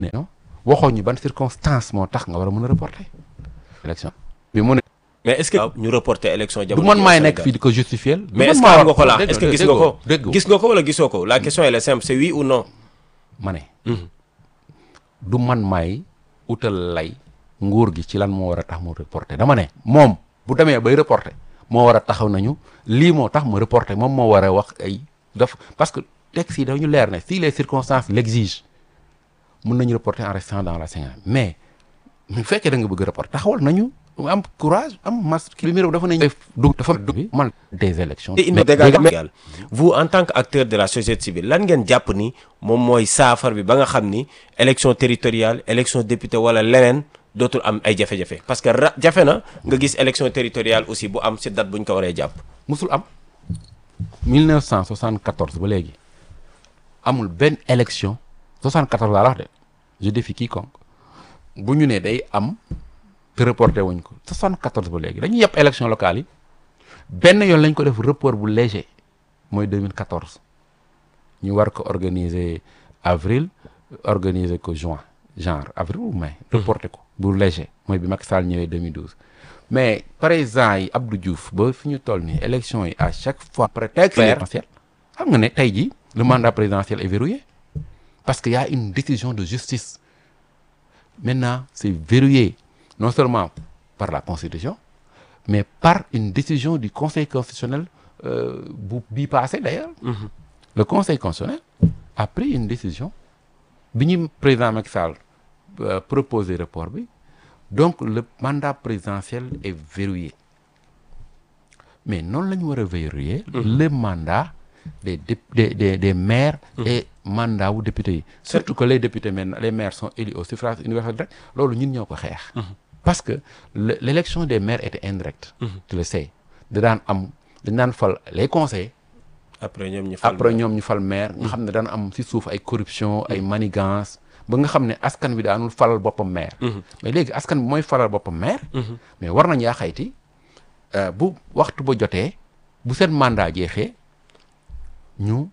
non waxoon ñu ban circonstance moo tax nga war a mën a reporter élection bi mu ne. mais est-ce que ñu reporter élection du man maay nekk fii di ko justifier. mais est-ce que am nga ko là est-ce que gis nga ko gis nga ko wala gisoo ko la question elle est simple c'est oui ou non. ma ne. du man maay utal lay nguur gi ci lan moo war a tax mu reporter dama ne moom bu demee bay reporter moo war a taxaw nañu lii moo tax mu reporter moom moo war a wax ay daf parce que texte yi dañu leer ne si les circonstances l'exigent mun nañu reporter en restant dans la Sénégal mais bu fekkee da nga bëgg reporter taxawal nañu am courage am mas bi mi réew dafa nañu dafa mal des élections. vous en tant que acteur de la société civile lan ngeen jàpp ni moom mooy saafar bi ba nga xam ni élection territoriale élection député wala leneen dootul am ay jafe-jafe parce que jafe na nga gis élection territoriale aussi bu am ci date bu ñu ko waree jàpp. musul am 1974 ba léegi amul benn élection 74 laa wax de je défie quiconque bu ñu ne day am te reporté wuñ ko 74 ba léegi dañuy yëpp élection locale yi benn yoon lañ ko def report bu léger mooy 2014 ñu war ko organiser avril organiser ko juin genre avril ou mai reporté ko bu léger mooy bi Macky Sall ñëwee 2012 mais président yi Abdou Diouf ba fi ñu toll nii élection yi à chaque fois prétexte présidentiel xam nga ne tey jii le mandat présidentiel est verrouillé parce que y a une décision de justice maintenant c'est verrouillé non seulement par la Constitution mais par une décision du Conseil constitutionnel bi passé d'ailleurs le Conseil constitutionnel a pris une décision bi ñu président Macky Sall proposer report bi donc le mandat présidentiel est verrouillé mais noonu la ñu war a verrouiller le mandat des maires et mandat wu députés yi surtout que les députés maintenant les maires sont élus au suffrage universel direct loolu ñun ñoo ko xeex parce que l'élection des maires était indirecte tu le sais dañ daan fal les conseils après ñoom ñu fal maire nga xam ne daan am ci suuf ay corruption ay manigance ba nga xam ne askan bi daanul falal boppam maire mais léegi askan bi mooy falal boppam maire mais war nañ yaa xayti bu waxtu ba jotee bu seen mandat jeexee ñu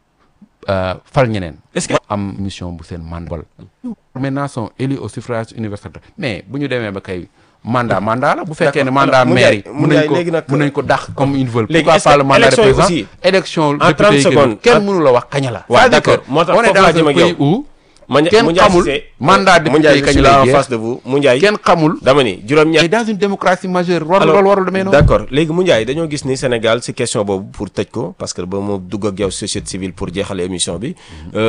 fal ñeneen est-ce que am mission bu seen mandat maintenant sont élus au suffrage universel mais bu ñu demee ba kay mandat la bu fekkee ne mandat maire yi mun nañ ko dàq comme ils veulent pourquoi pas le mandat de président élection député yi kenn mënu la wax kañ la waaw d'accord moo tax foofu laa jëm ak yow kenn xamul mandat député kañ la en face de vous Moundiaye kenn xamul dama ni juróom-ñaar dans une démocratie majeure warul demee noonu d'accord léegi Moundiaye dañoo gis ni Sénégal ci question boobu pour tëj ko parce que ba mu dugg ak yow société civile pour jeexale émission bi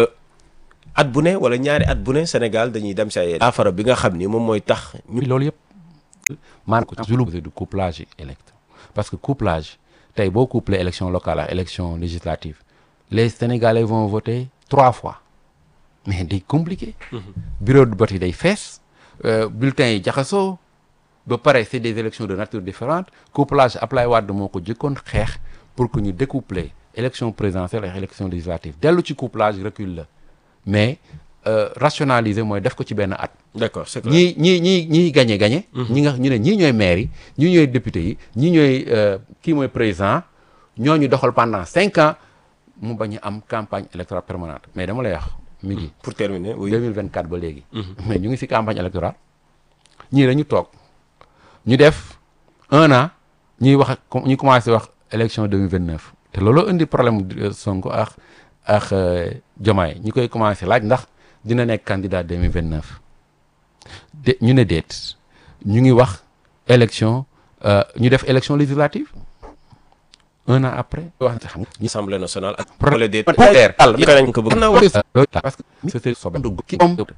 at bu ne wala ñaari at bu ne Sénégal dañuy dem ci ay afara bi nga xam ni moom mooy tax ñu loolu yëpp man ko du couplage électoral parce que couplage tey boo couplé élection locale ak élection législative les Sénégalais vont voter 3 fois mais day compliqué bureau de vote yi day fees bulletins yi jaxasoo ba pare c'est des élections de nature différente couplage Ablaye Wade moo ko jëkkoon xeex pour que ñu découpler élection présidentielle ak élection législative dellu ci couplage recul la mais rationaliser mooy def ko ci benn at d'accord c'est clair ñii gagné ñi nga ñu ne ñii ñooy maires yi ñii ñooy députés yi ñii ñooy kii mooy président ñooñu doxal pendant 5 ans mu bañ a am campagne électorale permanente mais dama lay wax mi ngi pour terminer oui 2024 ba léegi mais ñu ngi ci campagne électorale ñii dañu toog ñu def 1 an ñu commencé wax élection 2029 te looloo indi problème Sonko ak Diomaye ñi koy commencé laaj ndax dina nekk candidat 2029 ñu ne déet ñu ngi wax élection ñu def élection législative 1 an après wax xam nga Assemblée nationale ak problème des parce que